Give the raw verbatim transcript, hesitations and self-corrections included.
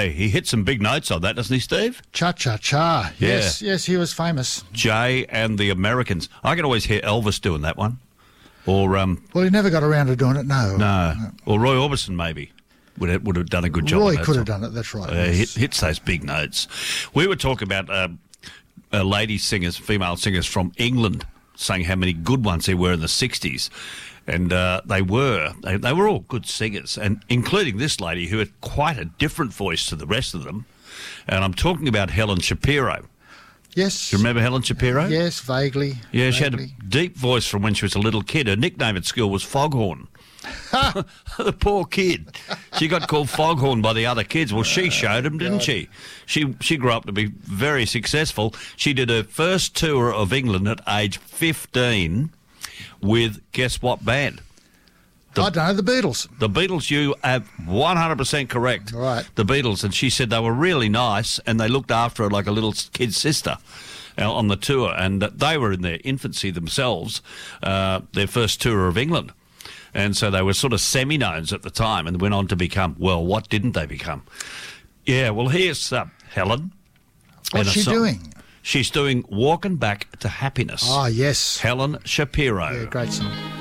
Hey, he hit some big notes on that, doesn't he, Steve? Cha-cha-cha. Yeah. Yes, yes, he was famous. Jay and the Americans. I can always hear Elvis doing that one. Or, um... Well, he never got around to doing it, no. No. Or Roy Orbison, maybe. Would have, would have done a good job. Roy on that could have song. done it, that's right. Uh, yes. hit, hits those big notes. We were talking about uh, uh, lady singers, female singers from England, saying how many good ones there were in the sixties. And uh, they were. They, they were all good singers, and including this lady who had quite a different voice to the rest of them. And I'm talking about Helen Shapiro. Yes. Do you remember Helen Shapiro? Yes, vaguely. Yeah, vaguely. she had a deep voice from when she was a little kid. Her nickname at school was Foghorn. The poor kid. She got called Foghorn by the other kids. Well, she showed him, didn't she? She she grew up to be very successful. She did her first tour of England at age fifteen with, guess what band? The, I don't know, the Beatles. The Beatles, you are one hundred percent correct. Right. The Beatles. And she said they were really nice and they looked after her like a little kid sister uh, on the tour. And uh, they were in their infancy themselves, uh, their first tour of England. And so they were sort of semi-knowns at the time and went on to become, well, what didn't they become? Yeah, well, here's uh, Helen. What's she song. doing? She's doing Walking Back to Happiness. Ah, yes. Helen Shapiro. Yeah, great song.